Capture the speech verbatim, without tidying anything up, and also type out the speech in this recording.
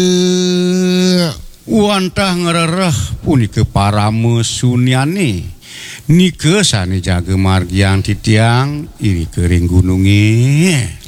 wantah ngerereh punike parame sunyane nike sane jage margiang titiang iri kering gununge